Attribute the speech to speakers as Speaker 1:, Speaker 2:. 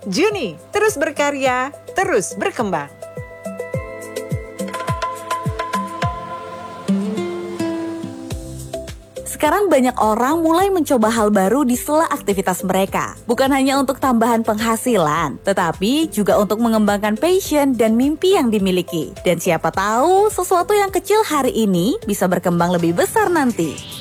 Speaker 1: Juni, terus berkarya, terus berkembang.
Speaker 2: Sekarang banyak orang mulai mencoba hal baru di sela aktivitas mereka. Bukan hanya untuk tambahan penghasilan, tetapi juga untuk mengembangkan passion dan mimpi yang dimiliki. Dan siapa tahu sesuatu yang kecil hari ini bisa berkembang lebih besar nanti.